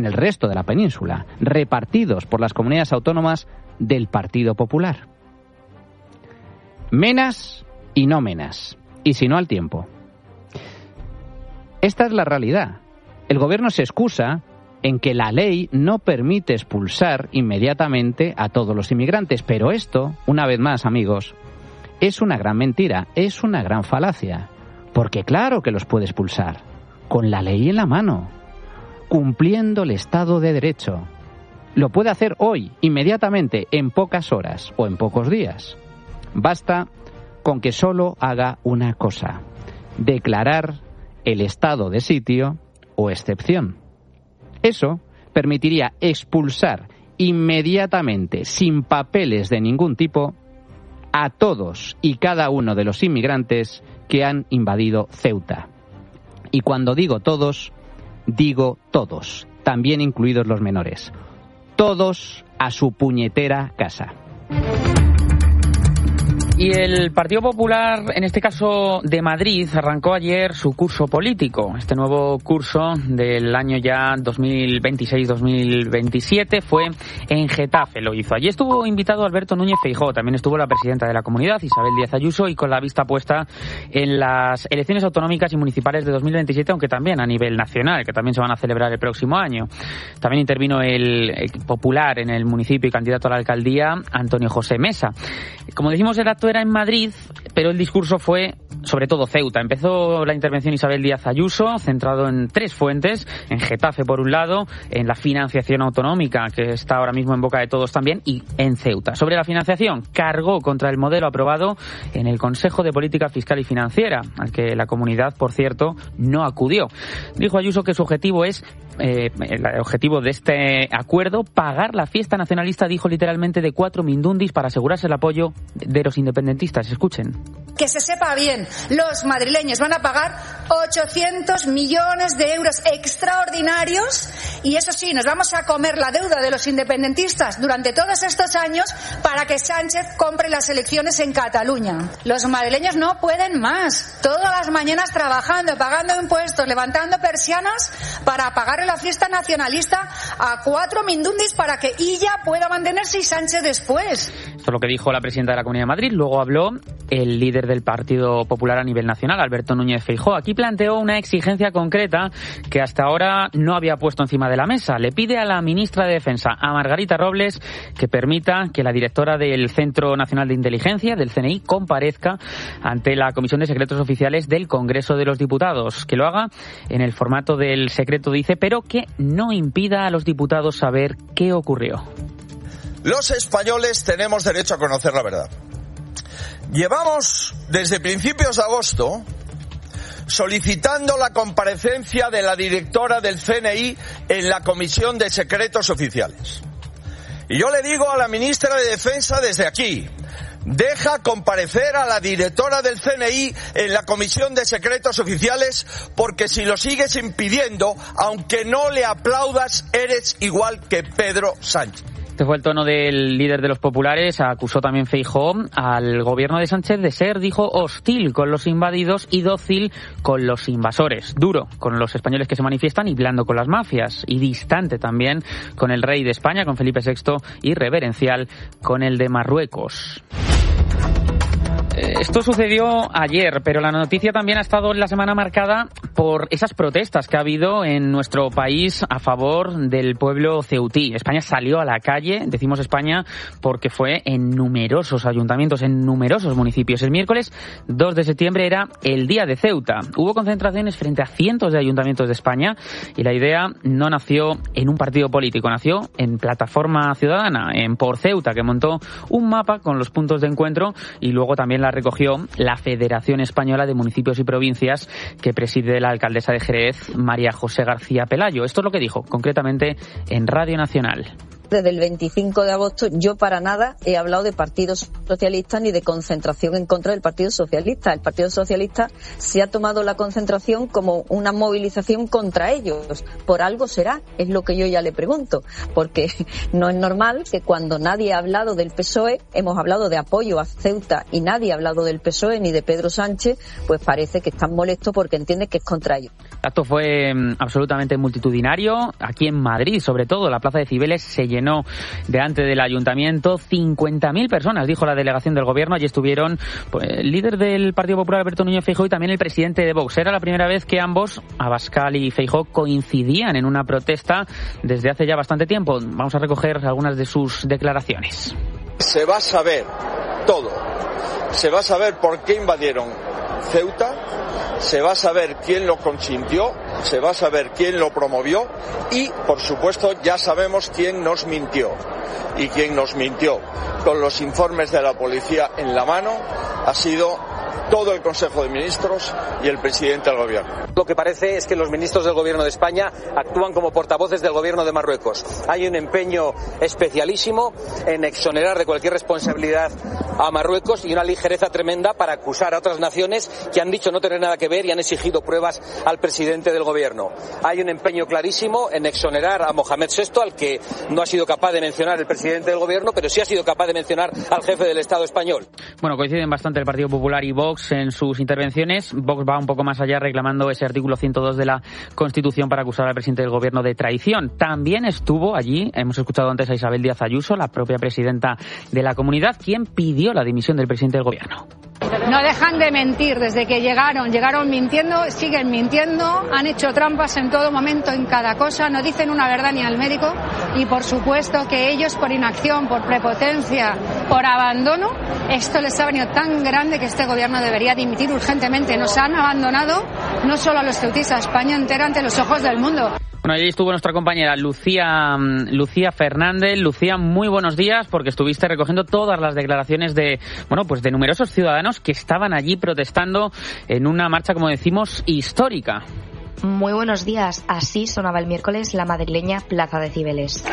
en el resto de la península, repartidos por las comunidades autónomas del Partido Popular. Menas y no menas, y si no al tiempo. Esta es la realidad. El gobierno se excusa en que la ley no permite expulsar inmediatamente a todos los inmigrantes, pero esto, una vez más, amigos, es una gran mentira, es una gran falacia, porque claro que los puede expulsar, con la ley en la mano, cumpliendo el Estado de Derecho. Lo puede hacer hoy, inmediatamente, en pocas horas o en pocos días. Basta con que solo haga una cosa: declarar el estado de sitio o excepción. Eso permitiría expulsar inmediatamente, sin papeles de ningún tipo, a todos y cada uno de los inmigrantes que han invadido Ceuta. Y cuando digo todos, también incluidos los menores. Todos a su puñetera casa. Y el Partido Popular, en este caso de Madrid, arrancó ayer su curso político. Este nuevo curso del año ya 2026-2027 fue en Getafe, lo hizo. Allí estuvo invitado Alberto Núñez Feijóo, también estuvo la presidenta de la Comunidad, Isabel Díaz Ayuso, y con la vista puesta en las elecciones autonómicas y municipales de 2027, aunque también a nivel nacional, que también se van a celebrar el próximo año. También intervino el popular en el municipio y candidato a la alcaldía, Antonio José Mesa. Como decimos, el acto era en Madrid, pero el discurso fue sobre todo Ceuta. Empezó la intervención Isabel Díaz Ayuso, centrado en tres fuentes: en Getafe por un lado, en la financiación autonómica, que está ahora mismo en boca de todos también, y en Ceuta. Sobre la financiación, cargó contra el modelo aprobado en el Consejo de Política Fiscal y Financiera, al que la comunidad, por cierto, no acudió. Dijo Ayuso que su objetivo es el objetivo de este acuerdo, pagar la fiesta nacionalista, dijo literalmente, de 4 mindundis para asegurarse el apoyo de los independentistas. Escuchen. Que se sepa bien, los madrileños van a pagar 800 millones de euros extraordinarios, y eso sí, nos vamos a comer la deuda de los independentistas durante todos estos años para que Sánchez compre las elecciones en Cataluña. Los madrileños no pueden más. Todas las mañanas trabajando, pagando impuestos, levantando persianas para pagarle la fiesta nacionalista a 4 mindundis para que ella pueda mantenerse y Sánchez después. Esto es lo que dijo la presidenta de la Comunidad de Madrid. Luego habló el líder del Partido Popular a nivel nacional, Alberto Núñez Feijóo. Aquí planteó una exigencia concreta que hasta ahora no había puesto encima de la mesa. Le pide a la ministra de Defensa, a Margarita Robles, que permita que la directora del Centro Nacional de Inteligencia, del CNI, comparezca ante la Comisión de Secretos Oficiales del Congreso de los Diputados. Que lo haga en el formato del secreto, dice, pero que no impida a los diputados saber qué ocurrió. Los españoles tenemos derecho a conocer la verdad. Llevamos desde principios de agosto solicitando la comparecencia de la directora del CNI en la Comisión de Secretos Oficiales. Y yo le digo a la ministra de Defensa desde aquí: deja comparecer a la directora del CNI en la Comisión de Secretos Oficiales, porque si lo sigues impidiendo, aunque no le aplaudas, eres igual que Pedro Sánchez. Este fue el tono del líder de los populares. Acusó también Feijóo al gobierno de Sánchez de ser, dijo, hostil con los invadidos y dócil con los invasores. Duro con los españoles que se manifiestan y blando con las mafias. Y distante también con el rey de España, con Felipe VI, y reverencial con el de Marruecos. Esto sucedió ayer, pero la noticia también ha estado en la semana marcada por esas protestas que ha habido en nuestro país a favor del pueblo ceutí. España salió a la calle, decimos España, porque fue en numerosos ayuntamientos, en numerosos municipios. El miércoles 2 de septiembre era el Día de Ceuta. Hubo concentraciones frente a cientos de ayuntamientos de España y la idea no nació en un partido político, nació en Plataforma Ciudadana, en Por Ceuta, que montó un mapa con los puntos de encuentro, y luego también la recogió la Federación Española de Municipios y Provincias, que preside la alcaldesa de Jerez, María José García Pelayo. Esto es lo que dijo concretamente en Radio Nacional. Desde el 25 de agosto yo para nada he hablado de Partido Socialista ni de concentración en contra del Partido Socialista. El Partido Socialista se ha tomado la concentración como una movilización contra ellos. Por algo será, es lo que yo ya le pregunto, porque no es normal que cuando nadie ha hablado del PSOE, hemos hablado de apoyo a Ceuta y nadie ha hablado del PSOE ni de Pedro Sánchez, pues parece que están molestos porque entienden que es contra ellos. El acto fue absolutamente multitudinario. Aquí en Madrid, sobre todo, la plaza de Cibeles se llenó delante del ayuntamiento. 50.000 personas, dijo la delegación del gobierno. Allí estuvieron pues, el líder del Partido Popular, Alberto Núñez Feijóo, y también el presidente de Vox. Era la primera vez que ambos, Abascal y Feijóo, coincidían en una protesta desde hace ya bastante tiempo. Vamos a recoger algunas de sus declaraciones. Se va a saber todo. Se va a saber por qué invadieron Ceuta, se va a saber quién lo consintió, se va a saber quién lo promovió y, por supuesto, ya sabemos quién nos mintió. Y quien nos mintió con los informes de la policía en la mano ha sido todo el Consejo de Ministros y el presidente del Gobierno. Lo que parece es que los ministros del Gobierno de España actúan como portavoces del Gobierno de Marruecos. Hay un empeño especialísimo en exonerar de cualquier responsabilidad a Marruecos y una ligereza tremenda para acusar a otras naciones que han dicho no tener nada que ver y han exigido pruebas al presidente del Gobierno. Hay un empeño clarísimo en exonerar a Mohamed VI, al que no ha sido capaz de mencionar el presidente del Gobierno, pero sí ha sido capaz de mencionar al jefe del Estado español. Bueno, coinciden bastante el Partido Popular y Vox en sus intervenciones. Vox va un poco más allá reclamando ese artículo 102 de la Constitución para acusar al presidente del Gobierno de traición. También estuvo allí, hemos escuchado antes a Isabel Díaz Ayuso, la propia presidenta de la Comunidad, quien pidió la dimisión del presidente del Gobierno. No dejan de mentir desde que llegaron mintiendo, siguen mintiendo, han hecho trampas en todo momento, en cada cosa, no dicen una verdad ni al médico y por supuesto que ellos por inacción, por prepotencia, por abandono, esto les ha venido tan grande que este gobierno debería dimitir urgentemente. Nos han abandonado no solo a los ceutíes, a España entera ante los ojos del mundo. Bueno, allí estuvo nuestra compañera Lucía Fernández. Lucía, muy buenos días, porque estuviste recogiendo todas las declaraciones de numerosos ciudadanos que estaban allí protestando en una marcha, como decimos, histórica. Muy buenos días. Así sonaba el miércoles la madrileña Plaza de Cibeles.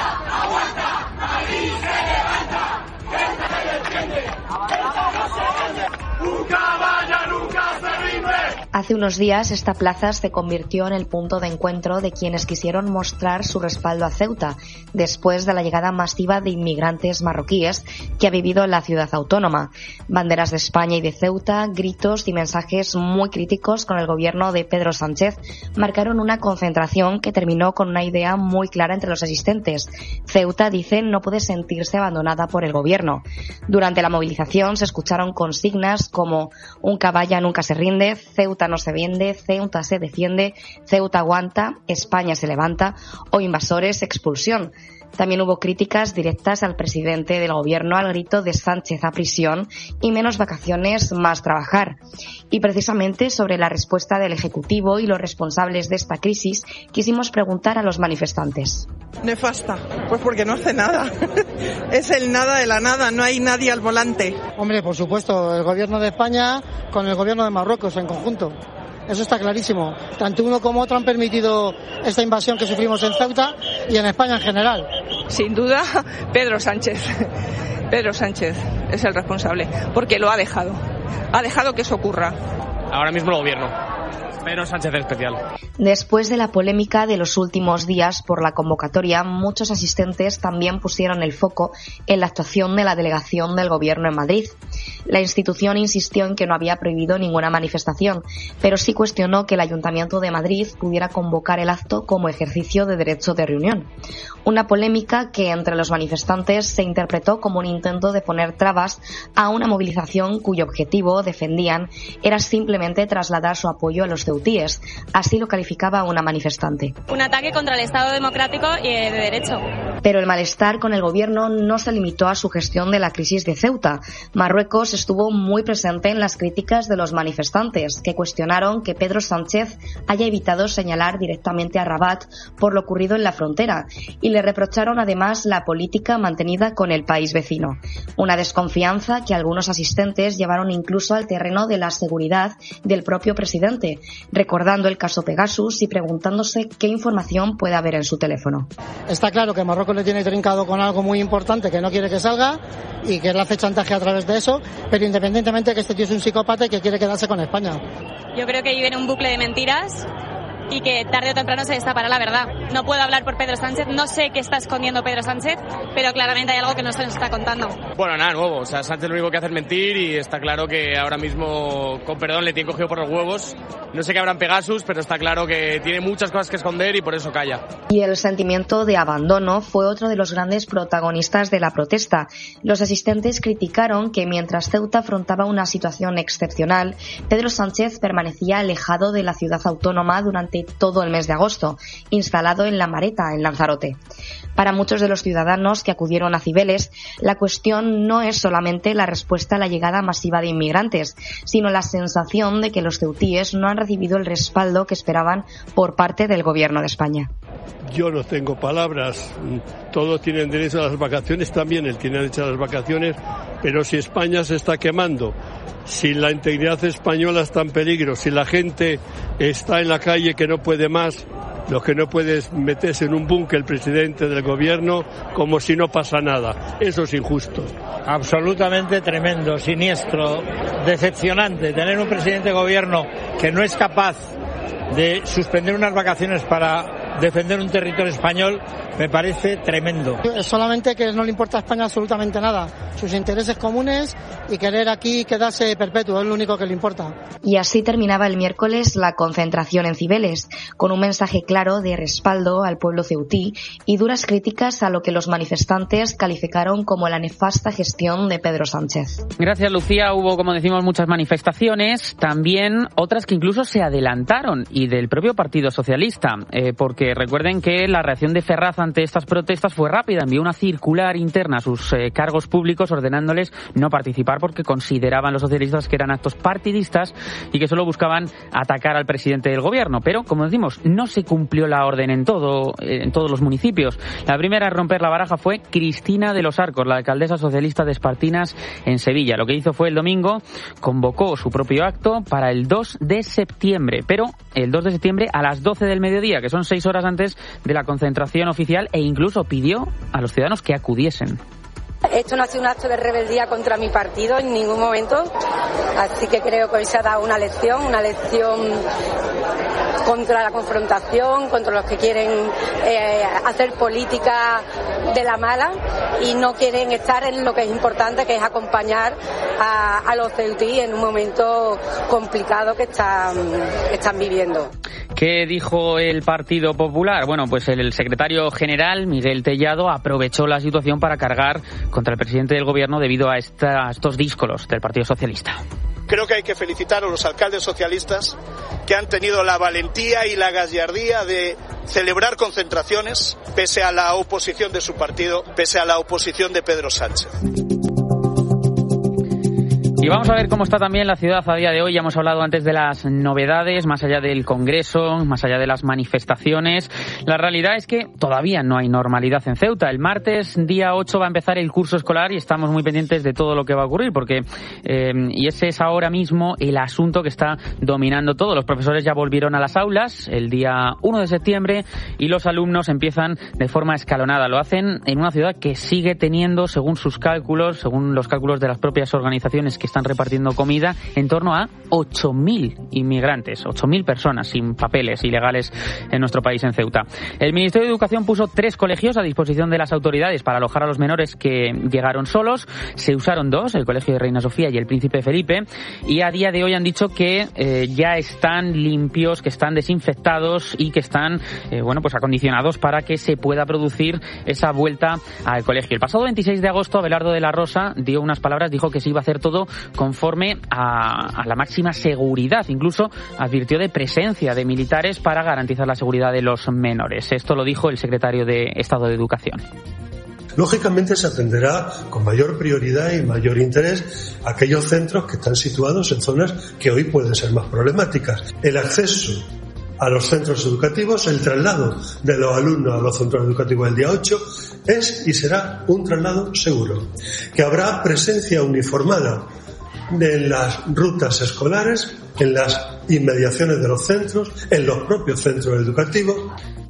Hace unos días esta plaza se convirtió en el punto de encuentro de quienes quisieron mostrar su respaldo a Ceuta después de la llegada masiva de inmigrantes marroquíes que ha vivido la ciudad autónoma. Banderas de España y de Ceuta, gritos y mensajes muy críticos con el gobierno de Pedro Sánchez marcaron una concentración que terminó con una idea muy clara entre los asistentes. Ceuta, dicen, no puede sentirse abandonada por el gobierno. Durante la movilización se escucharon consignas como "un caballa nunca se rinde", "Ceuta no se vende", "Ceuta se defiende", "Ceuta aguanta", "España se levanta" o "invasores, expulsión". También hubo críticas directas al presidente del gobierno al grito de "Sánchez a prisión" y "menos vacaciones, más trabajar". Y precisamente sobre la respuesta del Ejecutivo y los responsables de esta crisis quisimos preguntar a los manifestantes. Nefasta, pues porque no hace nada. Es el nada de la nada, no hay nadie al volante. Hombre, por supuesto, el gobierno de España con el gobierno de Marruecos en conjunto. Eso está clarísimo. Tanto uno como otro han permitido esta invasión que sufrimos en Ceuta y en España en general. Sin duda, Pedro Sánchez. Pedro Sánchez es el responsable, porque lo ha dejado. Ha dejado que eso ocurra. Ahora mismo el gobierno. Pedro Sánchez en especial. Después de la polémica de los últimos días por la convocatoria, muchos asistentes también pusieron el foco en la actuación de la delegación del Gobierno en Madrid. La institución insistió en que no había prohibido ninguna manifestación, pero sí cuestionó que el Ayuntamiento de Madrid pudiera convocar el acto como ejercicio de derecho de reunión. Una polémica que entre los manifestantes se interpretó como un intento de poner trabas a una movilización cuyo objetivo, defendían, era simplemente trasladar su apoyo a los ceutíes. Así lo calificaba una manifestante. Un ataque contra el Estado democrático y de derecho. Pero el malestar con el gobierno no se limitó a su gestión de la crisis de Ceuta. Marruecos estuvo muy presente en las críticas de los manifestantes, que cuestionaron que Pedro Sánchez haya evitado señalar directamente a Rabat por lo ocurrido en la frontera y le reprocharon además la política mantenida con el país vecino. Una desconfianza que algunos asistentes llevaron incluso al terreno de la seguridad del propio presidente, recordando el caso Pegasus y preguntándose qué información puede haber en su teléfono. Está claro que Marruecos le tiene trincado con algo muy importante que no quiere que salga y que le hace chantaje a través de eso, pero independientemente que este tío es un psicópata y que quiere quedarse con España. Yo creo que vive en un bucle de mentiras y que tarde o temprano se destapará la verdad. No puedo hablar por Pedro Sánchez, no sé qué está escondiendo Pedro Sánchez, pero claramente hay algo que no se nos está contando. Bueno, nada nuevo, o sea, Sánchez lo único que hace es mentir y está claro que ahora mismo, con perdón, le tiene cogido por los huevos. No sé qué habrá en Pegasus, pero está claro que tiene muchas cosas que esconder y por eso calla. Y el sentimiento de abandono fue otro de los grandes protagonistas de la protesta. Los asistentes criticaron que mientras Ceuta afrontaba una situación excepcional, Pedro Sánchez permanecía alejado de la ciudad autónoma durante todo el mes de agosto, instalado en La Mareta, en Lanzarote. Para muchos de los ciudadanos que acudieron a Cibeles, la cuestión no es solamente la respuesta a la llegada masiva de inmigrantes, sino la sensación de que los ceutíes no han recibido el respaldo que esperaban por parte del Gobierno de España. Yo no tengo palabras, todos tienen derecho a las vacaciones, también él tiene derecho a las vacaciones, pero si España se está quemando, si la integridad española está en peligro, si la gente está en la calle que no puede más, lo que no puede es meterse en un búnker el presidente del gobierno como si no pasa nada. Eso es injusto. Absolutamente tremendo, siniestro, decepcionante. Tener un presidente de gobierno que no es capaz de suspender unas vacaciones para defender un territorio español me parece tremendo. Solamente que no le importa a España absolutamente nada, sus intereses comunes y querer aquí quedarse perpetuo, es lo único que le importa. Y así terminaba el miércoles la concentración en Cibeles, con un mensaje claro de respaldo al pueblo ceutí y duras críticas a lo que los manifestantes calificaron como la nefasta gestión de Pedro Sánchez. Gracias, Lucía. Hubo, como decimos, muchas manifestaciones, también otras que incluso se adelantaron y del propio Partido Socialista, porque recuerden que la reacción de Ferraz ante estas protestas fue rápida. Envió una circular interna a sus cargos públicos ordenándoles no participar porque consideraban los socialistas que eran actos partidistas y que solo buscaban atacar al presidente del gobierno. Pero, como decimos, no se cumplió la orden en todos los municipios. La primera a romper la baraja fue Cristina de los Arcos, la alcaldesa socialista de Espartinas en Sevilla. Lo que hizo fue el domingo, convocó su propio acto para el 2 de septiembre, pero el 2 de septiembre a las 12 del mediodía, que son 6 horas antes de la concentración oficial, e incluso pidió a los ciudadanos que acudiesen. Esto no ha sido un acto de rebeldía contra mi partido en ningún momento, así que creo que hoy se ha dado una lección contra la confrontación, contra los que quieren hacer política de la mala y no quieren estar en lo que es importante, que es acompañar a los ceutíes en un momento complicado que están viviendo. ¿Qué dijo el Partido Popular? Bueno, pues el secretario general, Miguel Tellado, aprovechó la situación para cargar contra el presidente del gobierno debido a estos díscolos del Partido Socialista. Creo que hay que felicitar a los alcaldes socialistas que han tenido la valentía y la gallardía de celebrar concentraciones pese a la oposición de su partido, pese a la oposición de Pedro Sánchez. Y vamos a ver cómo está también la ciudad a día de hoy. Ya hemos hablado antes de las novedades, más allá del Congreso, más allá de las manifestaciones. La realidad es que todavía no hay normalidad en Ceuta. El martes, día 8, va a empezar el curso escolar y estamos muy pendientes de todo lo que va a ocurrir, porque y ese es ahora mismo el asunto que está dominando todo. Los profesores ya volvieron a las aulas el día 1 de septiembre y los alumnos empiezan de forma escalonada. Lo hacen en una ciudad que sigue teniendo, según sus cálculos, según los cálculos de las propias organizaciones que están repartiendo comida, en torno a 8.000 inmigrantes, 8.000 personas sin papeles ilegales en nuestro país, en Ceuta. El Ministerio de Educación puso 3 colegios a disposición de las autoridades para alojar a los menores que llegaron solos. Se usaron 2, el Colegio de Reina Sofía y el Príncipe Felipe, y a día de hoy han dicho que ya están limpios, que están desinfectados y que están pues acondicionados para que se pueda producir esa vuelta al colegio. El pasado 26 de agosto, Abelardo de la Rosa dio unas palabras, dijo que se iba a hacer todo conforme a la máxima seguridad. Incluso advirtió de presencia de militares para garantizar la seguridad de los menores. Esto lo dijo el secretario de Estado de Educación. Lógicamente se atenderá con mayor prioridad y mayor interés a aquellos centros que están situados en zonas que hoy pueden ser más problemáticas. El acceso a los centros educativos, el traslado de los alumnos a los centros educativos el día 8 es y será un traslado seguro. Que habrá presencia uniformada en las rutas escolares, en las inmediaciones de los centros, en los propios centros educativos.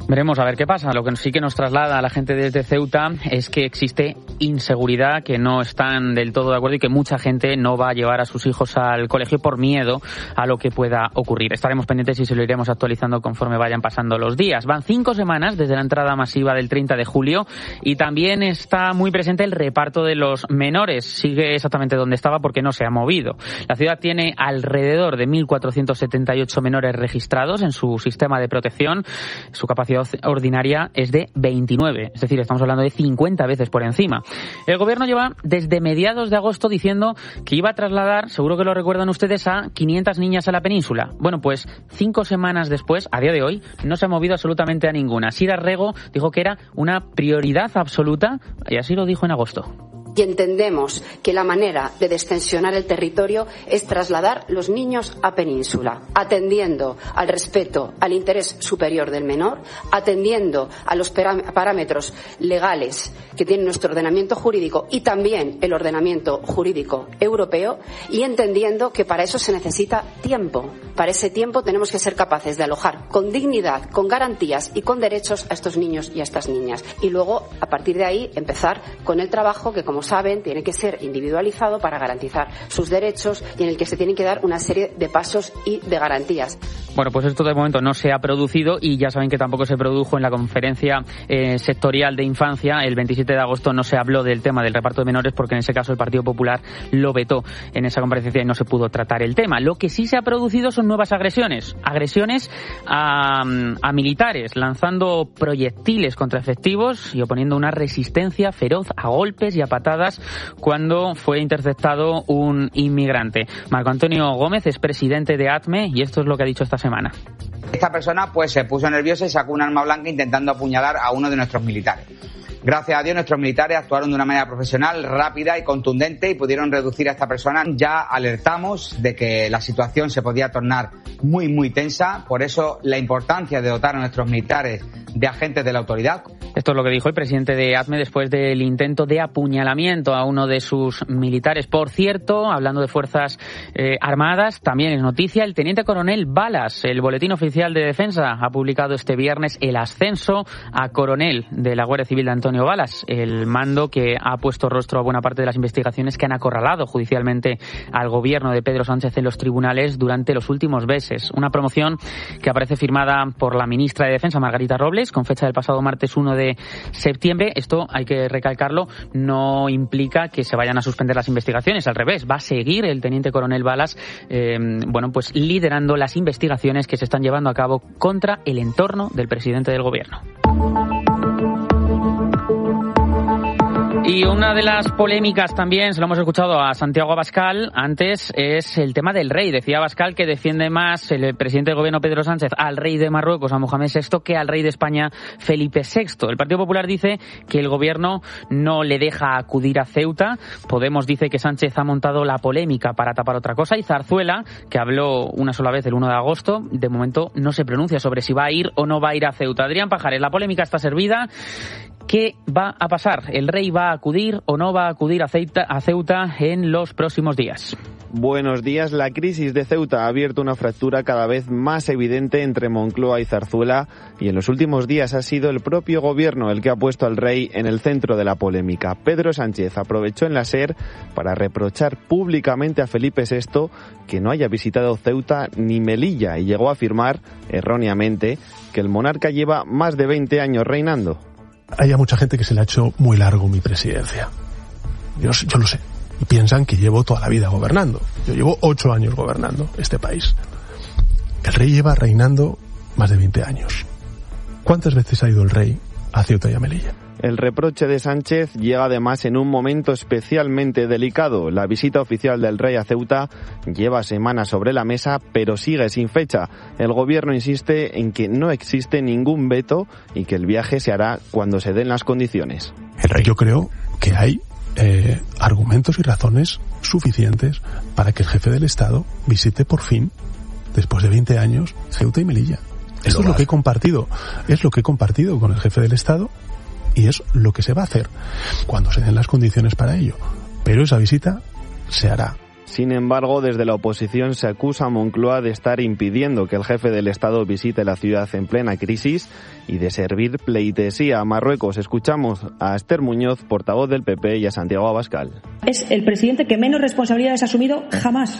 Veremos a ver qué pasa. Lo que sí que nos traslada a la gente desde Ceuta es que existe inseguridad, que no están del todo de acuerdo y que mucha gente no va a llevar a sus hijos al colegio por miedo a lo que pueda ocurrir. Estaremos pendientes y se lo iremos actualizando conforme vayan pasando los días. Van 5 semanas desde la entrada masiva del 30 de julio y también está muy presente el reparto de los menores. Sigue exactamente donde estaba porque no se ha movido. La ciudad tiene alrededor de 1.478 menores registrados en su sistema de protección. Su capacidad ordinaria es de 29, es decir, estamos hablando de 50 veces por encima. El gobierno lleva desde mediados de agosto diciendo que iba a trasladar, seguro que lo recuerdan ustedes, a 500 niñas a la península. Bueno, pues 5 semanas después, a día de hoy, no se ha movido absolutamente a ninguna. Sira Rego dijo que era una prioridad absoluta y así lo dijo en agosto. Y entendemos que la manera de destensionar el territorio es trasladar los niños a península, atendiendo al respeto al interés superior del menor, atendiendo a los parámetros legales que tiene nuestro ordenamiento jurídico y también el ordenamiento jurídico europeo, y entendiendo que para eso se necesita tiempo. Para ese tiempo tenemos que ser capaces de alojar con dignidad, con garantías y con derechos a estos niños y a estas niñas. Y luego, a partir de ahí, empezar con el trabajo que, como saben, tiene que ser individualizado para garantizar sus derechos y en el que se tienen que dar una serie de pasos y de garantías. Bueno, pues esto de momento no se ha producido y ya saben que tampoco se produjo en la conferencia sectorial de infancia. El 27 de agosto no se habló del tema del reparto de menores porque en ese caso el Partido Popular lo vetó en esa comparecencia y no se pudo tratar el tema. Lo que sí se ha producido son nuevas agresiones a militares, lanzando proyectiles contra efectivos y oponiendo una resistencia feroz a golpes y a patadas cuando fue interceptado un inmigrante. Marco Antonio Gómez es presidente de ATME y esto es lo que ha dicho esta semana. Esta persona pues se puso nerviosa y sacó un arma blanca intentando apuñalar a uno de nuestros militares. Gracias a Dios, nuestros militares actuaron de una manera profesional, rápida y contundente y pudieron reducir a esta persona. Ya alertamos de que la situación se podía tornar muy, muy tensa. Por eso, la importancia de dotar a nuestros militares de agentes de la autoridad. Esto es lo que dijo el presidente de ATME después del intento de apuñalamiento a uno de sus militares. Por cierto, hablando de fuerzas armadas, también es noticia el teniente coronel Balas. El Boletín Oficial de Defensa ha publicado este viernes el ascenso a coronel de la Guardia Civil de Antonio Balas, el mando que ha puesto rostro a buena parte de las investigaciones que han acorralado judicialmente al gobierno de Pedro Sánchez en los tribunales durante los últimos meses. Una promoción que aparece firmada por la ministra de Defensa, Margarita Robles, con fecha del pasado martes 1 de septiembre. Esto, hay que recalcarlo, no implica que se vayan a suspender las investigaciones. Al revés, va a seguir el teniente coronel Balas pues liderando las investigaciones que se están llevando a cabo contra el entorno del presidente del gobierno. Y una de las polémicas también, se lo hemos escuchado a Santiago Abascal antes, es el tema del rey. Decía Abascal que defiende más el presidente del gobierno Pedro Sánchez al rey de Marruecos, a Mohamed VI, que al rey de España, Felipe VI. El Partido Popular dice que el gobierno no le deja acudir a Ceuta. Podemos dice que Sánchez ha montado la polémica para tapar otra cosa. Y Zarzuela, que habló una sola vez el 1 de agosto, de momento no se pronuncia sobre si va a ir o no va a ir a Ceuta. Adrián Pajares, la polémica está servida. ¿Qué va a pasar? ¿El rey va a acudir o no va a acudir a Ceuta en los próximos días? Buenos días. La crisis de Ceuta ha abierto una fractura cada vez más evidente entre Moncloa y Zarzuela y en los últimos días ha sido el propio gobierno el que ha puesto al rey en el centro de la polémica. Pedro Sánchez aprovechó en la SER para reprochar públicamente a Felipe VI que no haya visitado Ceuta ni Melilla y llegó a afirmar, erróneamente, que el monarca lleva más de 20 años reinando. Hay mucha gente que se le ha hecho muy largo mi presidencia. Yo lo sé. Y piensan que llevo toda la vida gobernando. Yo llevo 8 años gobernando este país. El rey lleva reinando más de 20 años. ¿Cuántas veces ha ido el rey a Ceuta y a Melilla? El reproche de Sánchez llega además en un momento especialmente delicado. La visita oficial del rey a Ceuta lleva semanas sobre la mesa, pero sigue sin fecha. El gobierno insiste en que no existe ningún veto y que el viaje se hará cuando se den las condiciones. Yo creo que hay argumentos y razones suficientes para que el jefe del Estado visite por fin, después de 20 años, Ceuta y Melilla. Esto es lo que he compartido. Es lo que he compartido con el jefe del Estado. Y es lo que se va a hacer cuando se den las condiciones para ello. Pero esa visita se hará. Sin embargo, desde la oposición se acusa a Moncloa de estar impidiendo que el jefe del Estado visite la ciudad en plena crisis y de servir pleitesía a Marruecos. Escuchamos a Esther Muñoz, portavoz del PP, y a Santiago Abascal. Es el presidente que menos responsabilidades ha asumido jamás,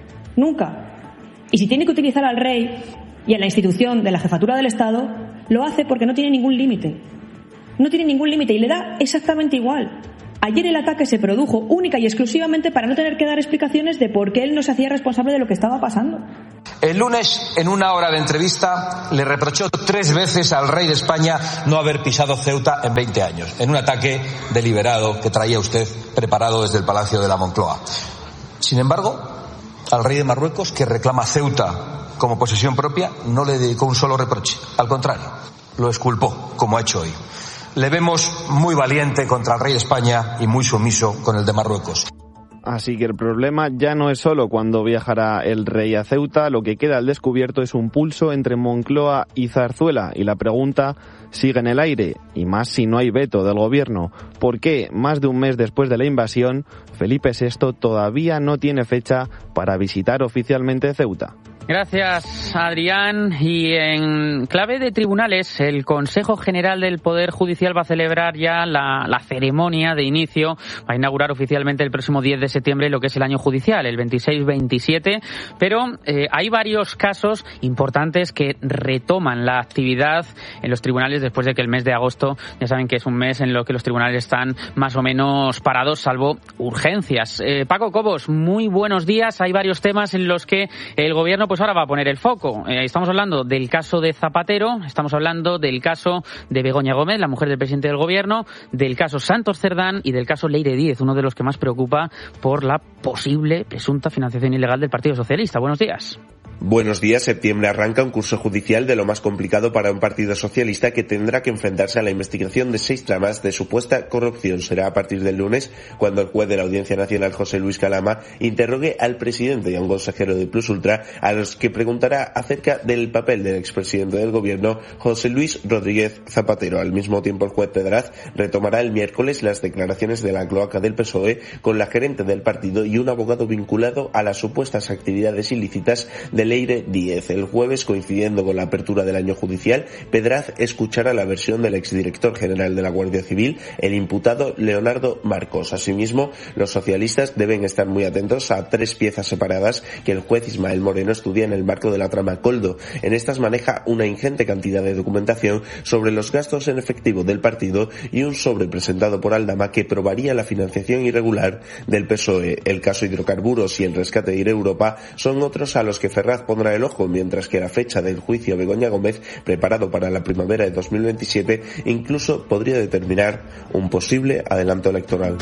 nunca. Y si tiene que utilizar al rey y a la institución de la jefatura del Estado, lo hace porque no tiene ningún límite. No tiene ningún límite y le da exactamente igual. Ayer el ataque se produjo única y exclusivamente para no tener que dar explicaciones de por qué él no se hacía responsable de lo que estaba pasando. El lunes, en una hora de entrevista, le reprochó 3 veces al rey de España no haber pisado Ceuta en 20 años, en un ataque deliberado que traía usted preparado desde el Palacio de la Moncloa. Sin embargo, al rey de Marruecos, que reclama Ceuta como posesión propia, no le dedicó un solo reproche. Al contrario, lo exculpó, como ha hecho hoy. Le vemos muy valiente contra el rey de España y muy sumiso con el de Marruecos. Así que el problema ya no es solo cuando viajará el rey a Ceuta, lo que queda al descubierto es un pulso entre Moncloa y Zarzuela, y la pregunta sigue en el aire, y más si no hay veto del gobierno. ¿Por qué, más de un mes después de la invasión, Felipe VI todavía no tiene fecha para visitar oficialmente Ceuta? Gracias, Adrián. Y en clave de tribunales, el Consejo General del Poder Judicial va a celebrar ya la ceremonia de inicio, va a inaugurar oficialmente el próximo 10 de septiembre lo que es el año judicial, el 26-27, pero hay varios casos importantes que retoman la actividad en los tribunales después de que el mes de agosto, ya saben que es un mes en lo que los tribunales están más o menos parados, salvo urgencias. Paco Cobos, muy buenos días. Hay varios temas en los que el gobierno pues ahora va a poner el foco. Estamos hablando del caso de Zapatero, estamos hablando del caso de Begoña Gómez, la mujer del presidente del gobierno, del caso Santos Cerdán y del caso Leire Díez, uno de los que más preocupa por la posible presunta financiación ilegal del Partido Socialista. Buenos días. Buenos días. Septiembre arranca un curso judicial de lo más complicado para un partido socialista que tendrá que enfrentarse a la investigación de 6 tramas de supuesta corrupción. Será a partir del lunes cuando el juez de la Audiencia Nacional, José Luis Calama, interrogue al presidente y a un consejero de Plus Ultra, a los que preguntará acerca del papel del expresidente del gobierno, José Luis Rodríguez Zapatero. Al mismo tiempo, el juez Pedraz retomará el miércoles las declaraciones de la cloaca del PSOE con la gerente del partido y un abogado vinculado a las supuestas actividades ilícitas de Leire Díez. El jueves, coincidiendo con la apertura del año judicial, Pedraz escuchará la versión del exdirector general de la Guardia Civil, el imputado Leonardo Marcos. Asimismo, los socialistas deben estar muy atentos a 3 piezas separadas que el juez Ismael Moreno estudia en el marco de la trama Coldo. En estas maneja una ingente cantidad de documentación sobre los gastos en efectivo del partido y un sobre presentado por Aldama que probaría la financiación irregular del PSOE. El caso hidrocarburos y el rescate de Europa son otros a los que Ferraz pondrá el ojo, mientras que la fecha del juicio a Begoña Gómez, preparado para la primavera de 2027, incluso podría determinar un posible adelanto electoral.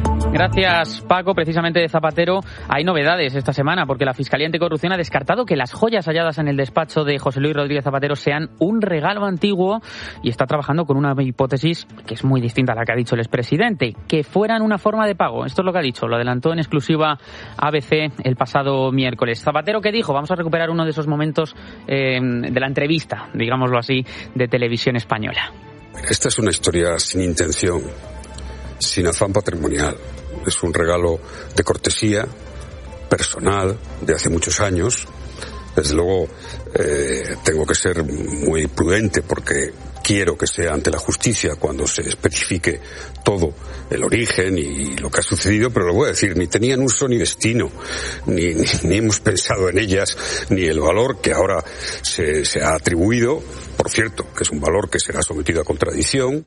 Gracias, Paco. Precisamente de Zapatero hay novedades esta semana porque la Fiscalía Anticorrupción ha descartado que las joyas halladas en el despacho de José Luis Rodríguez Zapatero sean un regalo antiguo y está trabajando con una hipótesis que es muy distinta a la que ha dicho el expresidente, que fueran una forma de pago. Esto es lo que ha dicho, lo adelantó en exclusiva ABC el pasado miércoles. Zapatero, ¿qué dijo? Vamos a recuperar uno de esos momentos de la entrevista, digámoslo así, de Televisión Española. Esta es una historia sin intención, sin afán patrimonial. Es un regalo de cortesía personal de hace muchos años. Desde luego tengo que ser muy prudente porque quiero que sea ante la justicia cuando se especifique todo el origen y lo que ha sucedido, pero lo voy a decir, ni tenían uso ni destino, ni hemos pensado en ellas, ni el valor que ahora se ha atribuido, por cierto, que es un valor que será sometido a contradicción.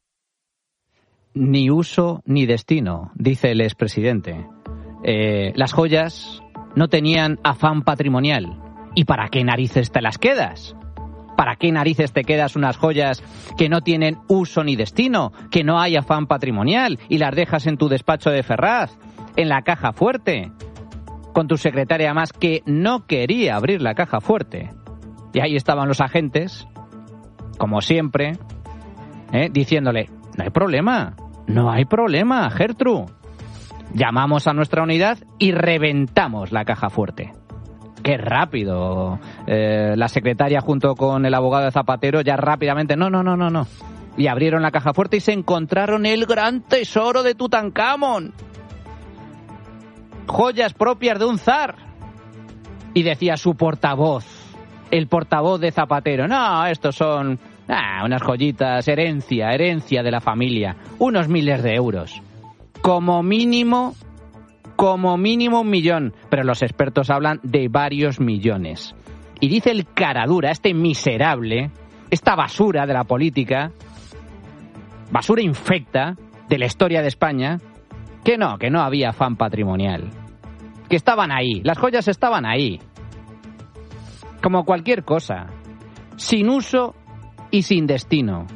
Ni uso ni destino, dice el expresidente. Las joyas no tenían afán patrimonial. ¿Y para qué narices te las quedas? ¿Para qué narices te quedas unas joyas que no tienen uso ni destino, que no hay afán patrimonial y las dejas en tu despacho de Ferraz, en la caja fuerte, con tu secretaria más que no quería abrir la caja fuerte? Y ahí estaban los agentes, como siempre, diciéndole, no hay problema, Gertrude. Llamamos a nuestra unidad y reventamos la caja fuerte. ¡Qué rápido! La secretaria junto con el abogado de Zapatero ya rápidamente, no. Y abrieron la caja fuerte y se encontraron el gran tesoro de Tutankamón. joyas propias de un zar. Y decía su portavoz, el portavoz de Zapatero, no, estos son unas joyitas, herencia de la familia, unos miles de euros. Como mínimo 1 millón, pero los expertos hablan de varios millones. Y dice el caradura, este miserable, esta basura de la política, basura infecta de la historia de España, que no había afán patrimonial. Que estaban ahí, las joyas estaban ahí. Como cualquier cosa, sin uso y sin destino.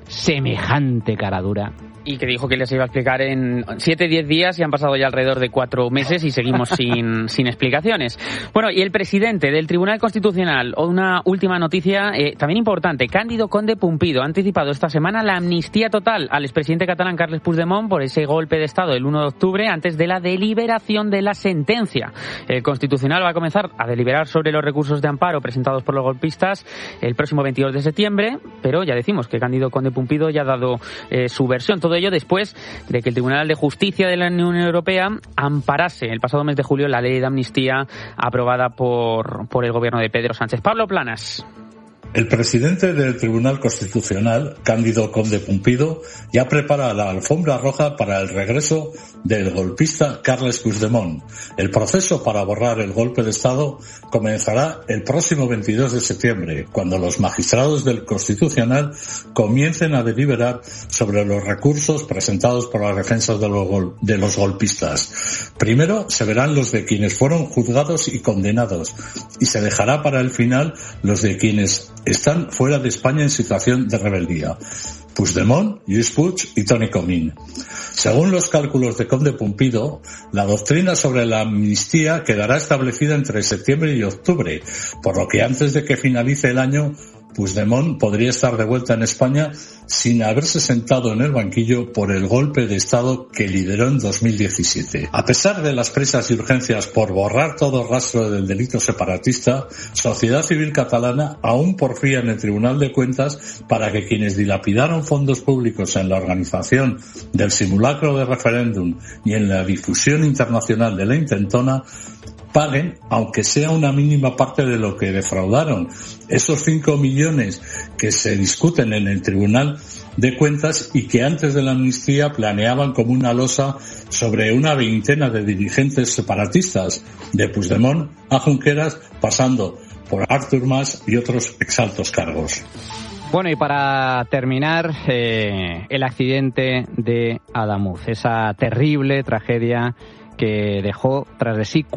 Semejante caradura. Y que dijo que les iba a explicar en 7-10 días y han pasado ya alrededor de 4 meses y seguimos sin explicaciones. Bueno, y el presidente del Tribunal Constitucional, una última noticia también importante. Cándido Conde Pumpido ha anticipado esta semana la amnistía total al expresidente catalán Carles Puigdemont por ese golpe de Estado del 1 de octubre antes de la deliberación de la sentencia. El Constitucional va a comenzar a deliberar sobre los recursos de amparo presentados por los golpistas el próximo 22 de septiembre, pero ya decimos que Cándido Conde Pumpido ya ha dado su versión. Todo ello después de que el Tribunal de Justicia de la Unión Europea amparase el pasado mes de julio la ley de amnistía aprobada por el gobierno de Pedro Sánchez. Pablo Planas. El presidente del Tribunal Constitucional, Cándido Conde Pumpido, ya prepara la alfombra roja para el regreso del golpista Carles Puigdemont. El proceso para borrar el golpe de Estado comenzará el próximo 22 de septiembre, cuando los magistrados del Constitucional comiencen a deliberar sobre los recursos presentados por las defensas de los golpistas. Primero se verán los de quienes fueron juzgados y condenados, y se dejará para el final los de quienes están fuera de España en situación de rebeldía: Puigdemont, Lluís Puig y Toni Comín. Según los cálculos de Conde Pumpido, la doctrina sobre la amnistía quedará establecida entre septiembre y octubre, por lo que antes de que finalice el año, Puigdemont podría estar de vuelta en España sin haberse sentado en el banquillo por el golpe de Estado que lideró en 2017. A pesar de las prisas y urgencias por borrar todo rastro del delito separatista, Sociedad Civil Catalana aún porfía en el Tribunal de Cuentas para que quienes dilapidaron fondos públicos en la organización del simulacro de referéndum y en la difusión internacional de la intentona paguen, aunque sea una mínima parte de lo que defraudaron. Esos 5 millones que se discuten en el Tribunal de Cuentas y que antes de la amnistía planeaban como una losa sobre una veintena de dirigentes separatistas, de Puigdemont a Junqueras, pasando por Artur Mas y otros exaltos cargos. Bueno, y para terminar, el accidente de Adamuz, esa terrible tragedia que dejó tras de sí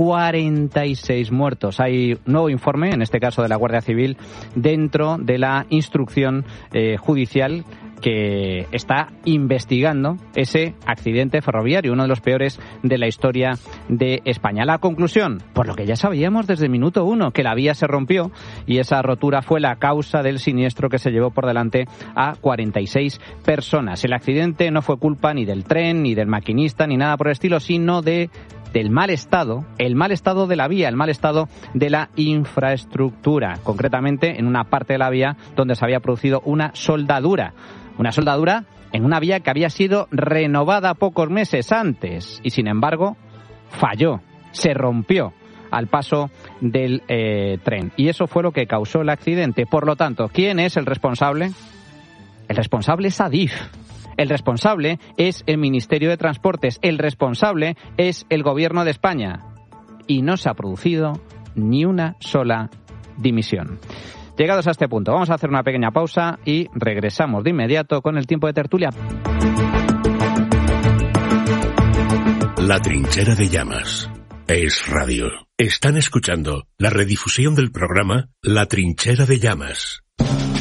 46 muertos. Hay un nuevo informe, en este caso de la Guardia Civil, dentro de la instrucción judicial que está investigando ese accidente ferroviario, uno de los peores de la historia de España. La conclusión, por lo que ya sabíamos desde el minuto 1, que la vía se rompió y esa rotura fue la causa del siniestro que se llevó por delante a 46 personas. El accidente no fue culpa ni del tren, ni del maquinista, ni nada por el estilo, sino del mal estado de la vía, el mal estado de la infraestructura, concretamente en una parte de la vía donde se había producido una soldadura en una vía que había sido renovada pocos meses antes y sin embargo falló, se rompió al paso del tren y eso fue lo que causó el accidente. Por lo tanto, ¿quién es el responsable? El responsable es Adif. El responsable es el Ministerio de Transportes, el responsable es el Gobierno de España y no se ha producido ni una sola dimisión. Llegados a este punto, vamos a hacer una pequeña pausa y regresamos de inmediato con el tiempo de tertulia. La Trinchera de Llamas es radio. Están escuchando la redifusión del programa La Trinchera de Llamas.